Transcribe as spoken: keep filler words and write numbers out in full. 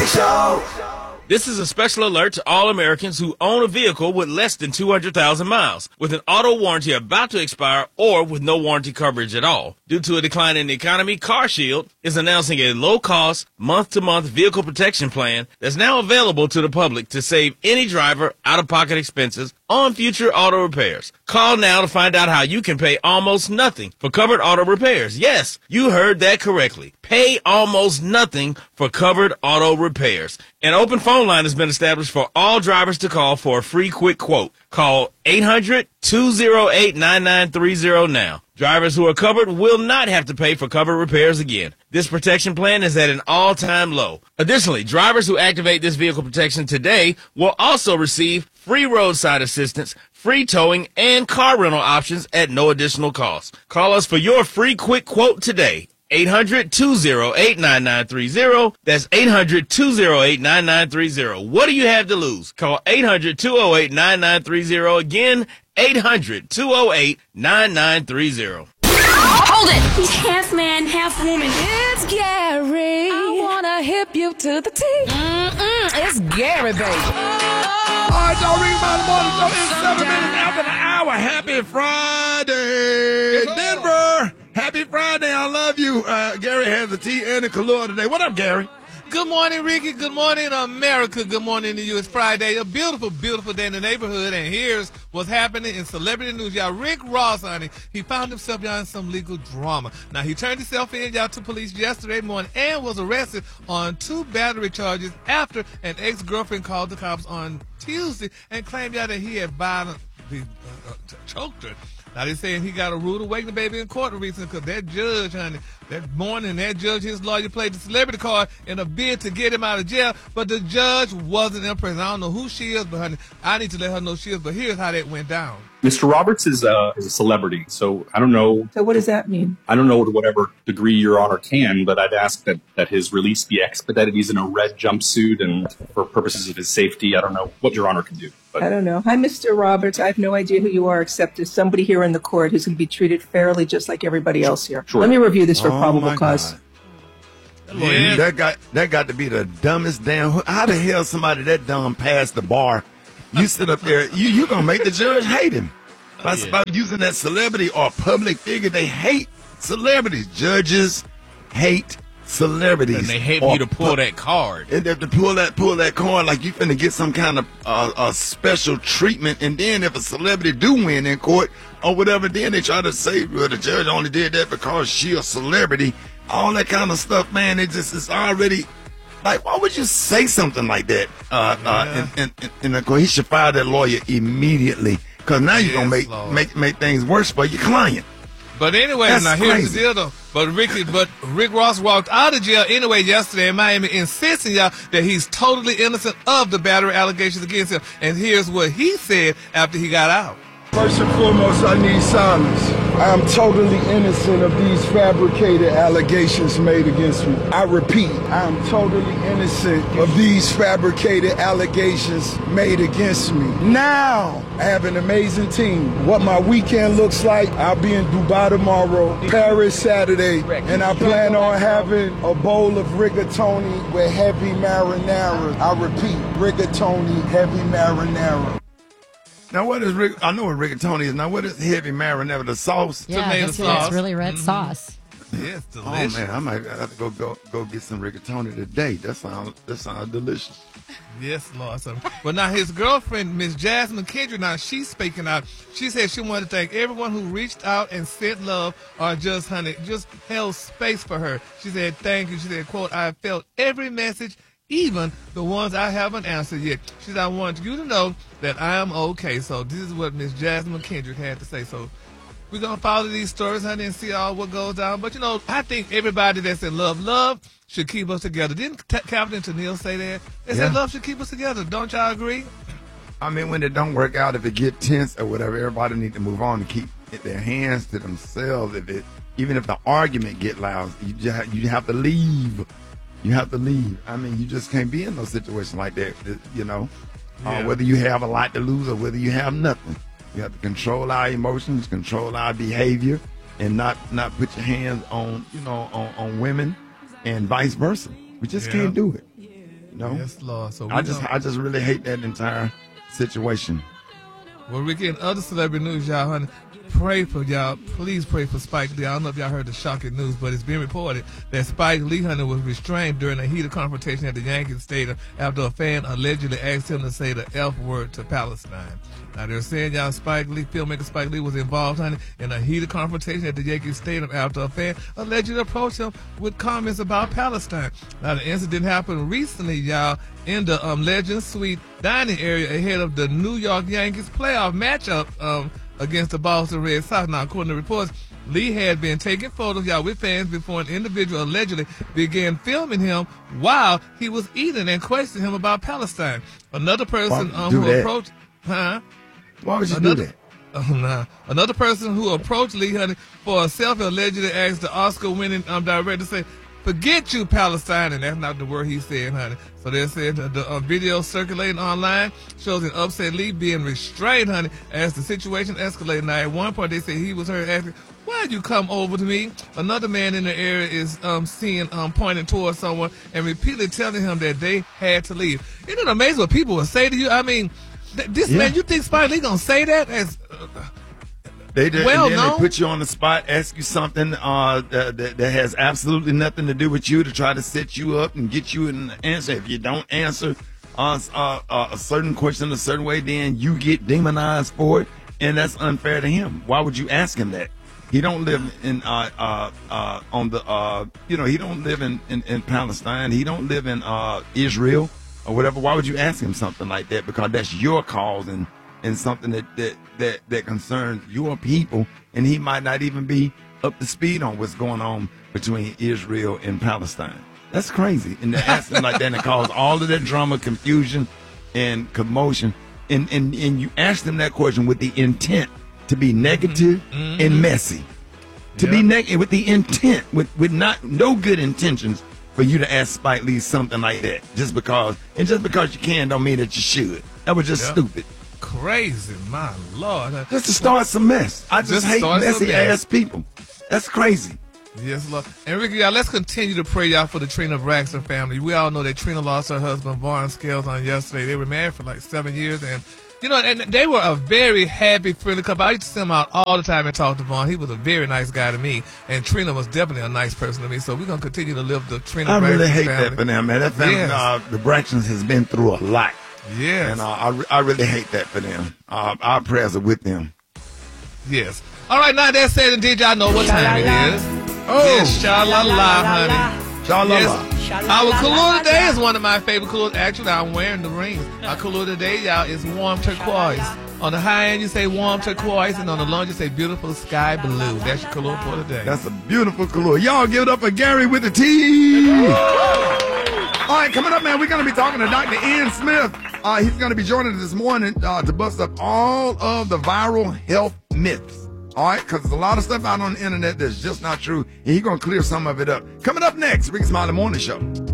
Show. This is a special alert to all Americans who own a vehicle with less than two hundred thousand miles, with an auto warranty about to expire or with no warranty coverage at all. Due to a decline in the economy, CarShield is announcing a low-cost, month-to-month vehicle protection plan that's now available to the public to save any driver out-of-pocket expenses on future auto repairs. Call now to find out how you can pay almost nothing for covered auto repairs. Yes, you heard that correctly. Pay almost nothing for covered auto repairs. An open phone line has been established for all drivers to call for a free quick quote. Call eight hundred, two oh eight, nine nine three oh now. Drivers who are covered will not have to pay for covered repairs again. This protection plan is at an all-time low. Additionally, drivers who activate this vehicle protection today will also receive free roadside assistance, free towing, and car rental options at no additional cost. Call us for your free quick quote today. eight hundred, two oh eight, nine nine three oh. That's eight hundred, two oh eight, nine nine three oh. What do you have to lose? Call eight hundred, two oh eight, nine nine three oh. Again, eight hundred, two oh eight, nine nine three oh. Hold it! He's half man, half woman. It's Gary. I wanna hip you to the T. Mm-mm, it's Gary, baby. All right, y'all, ring by the morning show in seven minutes after the hour. Happy Friday, Denver. Happy Friday. I love you. Uh, Gary has the tea and the Kahlua today. What up, Gary? Good morning, Ricky. Good morning, America. Good morning to you. It's Friday. A beautiful, beautiful day in the neighborhood. And here's what's happening in celebrity news. Y'all, Rick Ross, honey, he found himself, y'all, in some legal drama. Now, he turned himself in, y'all, to police yesterday morning and was arrested on two battery charges after an ex-girlfriend called the cops on Tuesday and claimed, y'all, that he had violently uh, uh, choked her. Now, they're saying he got a rude awakening, baby, in court recently because that judge, honey, that morning, that judge, his lawyer, played the celebrity card in a bid to get him out of jail, but the judge wasn't impressed. I don't know who she is, but, honey, I need to let her know she is, but here's how that went down. Mister Roberts is a, is a celebrity, so I don't know. So what does that mean? I don't know to whatever degree Your Honor can, but I'd ask that, that his release be expedited. He's in a red jumpsuit, and for purposes of his safety, I don't know what Your Honor can do. But. I don't know. Hi, Mister Roberts. I have no idea who you are except as somebody here in the court who's going to be treated fairly just like everybody else here. Sure. Let me review this for Oh, probable my cause. God. Yeah. That got that got to be the dumbest damn. How the hell somebody that dumb passed the bar? You sit up there, you you gonna make the judge hate him by, yeah. by using that celebrity or public figure. They hate celebrities. Judges hate celebrities, And they hate or you to pull pu- that card. And they have to pull that pull that card like you finna get some kind of uh, uh, special treatment. And then if a celebrity do win in court or whatever, then they try to say, well, the judge only did that because she a celebrity. All that kind of stuff, man. It just is already like, why would you say something like that? Uh, Yeah. uh, and, and, and, and of course, he should fire that lawyer immediately because now you're gonna Yes, make Lord. make make things worse for your client. But anyway, That's now here's crazy. the deal, though. But Ricky, but Rick Ross walked out of jail anyway yesterday in Miami, insisting, y'all, that he's totally innocent of the battery allegations against him. And here's what he said after he got out. First and foremost, I need silence. I am totally innocent of these fabricated allegations made against me. I repeat, I am totally innocent of these fabricated allegations made against me. Now, I have an amazing team. What my weekend looks like, I'll be in Dubai tomorrow, Paris Saturday, and I plan on having a bowl of rigatoni with heavy marinara. I repeat, rigatoni, heavy marinara. Now, what is Rick? I know what rigatoni is. Now, what is heavy marinara? The sauce? Yeah, Tomato that's, sauce. it's really red sauce. Yes, Oh delicious. man, I might have to go go go get some rigatoni today. That sounds that sounds delicious. Yes, Lord. So, but now his girlfriend, Miss Jasmine Kendrick, now she's speaking out. She said she wanted to thank everyone who reached out and sent love or just, honey, just held space for her. She said, thank you. She said, quote, I felt every message, even the ones I haven't answered yet. She said, I want you to know that I am okay. So this is what Miss Jasmine Kendrick had to say. So we're going to follow these stories, honey, and see all what goes down. But, you know, I think everybody that's in love, love should keep us together. Didn't T- Captain Tennille say that? They Yeah. said love should keep us together. Don't y'all agree? I mean, when it don't work out, if it get tense or whatever, everybody need to move on and keep their hands to themselves. If it, even if the argument get loud, you just, you have to leave. You have to leave. I mean, you just can't be in no situation like that. You know, Yeah. uh, whether you have a lot to lose or whether you have nothing, you have to control our emotions, control our behavior, and not not put your hands on you know on, on women and vice versa. We just Yeah. can't do it. No. Yes, Lord. So we I just, gonna- I just really hate that entire situation. Well, we're getting other celebrity news, y'all, honey. Pray for y'all. Please pray for Spike Lee. I don't know if y'all heard the shocking news, but it's been reported that Spike Lee, honey, was restrained during a heated confrontation at the Yankees Stadium after a fan allegedly asked him to say the F word to Palestine. Now, they're saying y'all Spike Lee, filmmaker Spike Lee, was involved, honey, in a heated confrontation at the Yankees Stadium after a fan allegedly approached him with comments about Palestine. Now, the incident happened recently, y'all, in the um, Legend Suite dining area ahead of the New York Yankees playoff matchup um, against the Boston Red Sox. Now, according to reports, Lee had been taking photos, y'all, with fans before an individual allegedly began filming him while he was eating and questioning him about Palestine. Another person um, who that? approached, huh? Why would you Another, do that? Oh, nah. Another person who approached Lee, honey, for a selfie allegedly asked the Oscar-winning um, director to say, "Forget you, Palestine," and that's not the word he said, honey. So they said the, the uh, video circulating online shows an upset Lee being restrained, honey, as the situation escalated. Now, at one point, they said he was heard asking, "Why'd you come over to me?" Another man in the area is um, seen um, pointing towards someone and repeatedly telling him that they had to leave. Isn't it amazing what people will say to you? I mean, th- this Yeah. man, you think Spike Lee gonna say that? As uh, They did, Well, and then no. they put you on the spot, ask you something uh, that, that, that has absolutely nothing to do with you to try to set you up and get you an answer. If you don't answer uh, uh, uh, a certain question a certain way, then you get demonized for it, and that's unfair to him. Why would you ask him that? He don't live in uh, uh, uh, on the uh, you know he don't live in, in, in Palestine. He don't live in uh, Israel or whatever. Why would you ask him something like that? Because that's your cause and. and something that, that, that, that concerns your people, and he might not even be up to speed on what's going on between Israel and Palestine. That's crazy. And to ask him like that and to cause all of that drama, confusion, and commotion, and, and, and you asked him that question with the intent to be negative Mm-hmm. and messy. To Yeah. be negative with the intent, with, with not no good intentions for you to ask Spike Lee something like that. Just because, and just because you can don't mean that you should. That was just Yeah. stupid. crazy, my Lord. Just to start some mess. I just, Just hate start some messy mess. ass people. That's crazy. Yes, Lord. And Ricky, y'all, let's continue to pray, y'all, for the Trina Braxton family. We all know that Trina lost her husband, Vaughn Scales, on yesterday. They were married for like seven years, and you know, and they were a very happy, friendly couple. I used to see them out all the time and talk to Vaughn. He was a very nice guy to me, and Trina was definitely a nice person to me. So we're gonna continue to live the Trina I Braxton really hate family. that for them, man. That family, Yes. uh, the Braxtons has been through a lot. Yes. And uh, I, re- I really hate that for them. Uh, our prayers are with them. Yes. All right, now that said, did y'all know what time it is? Oh. Yes, sha-la-la, honey. Sha-la-la. Yes. Our Kahlua today is one of my favorite Kahlua. Actually, I'm wearing the rings. Our Kahlua today, y'all, is warm turquoise. On the high end, you say warm turquoise, and on the low end, you say beautiful sky blue. That's your Kahlua for today. That's a beautiful Kahlua. Y'all give it up for Gary with the T. All right, coming up, man, we're going to be talking to Doctor Ian Smith. Uh, he's going to be joining us this morning uh, to bust up all of the viral health myths. All right, because there's a lot of stuff out on the internet that's just not true, and he's going to clear some of it up. Coming up next, Ricky Smiley Morning Show.